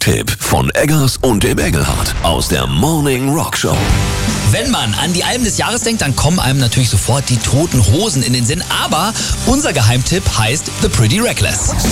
Rocktipp von Eggers und dem Engelhardt aus der Morning Rock Show. Wenn man an die Alben des Jahres denkt, dann kommen einem natürlich sofort die Toten Hosen in den Sinn. Aber unser Geheimtipp heißt The Pretty Reckless.